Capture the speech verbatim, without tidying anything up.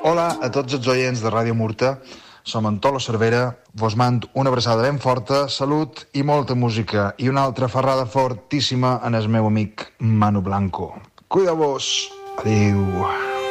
Hola a tots els oients de Ràdio Murta. Som en Tolo Cervera. Vos mand una abraçada ben forta, salut i molta música. I una altra ferrada fortíssima en el meu amic Manu Blanco. Cuida-vos. Adéu.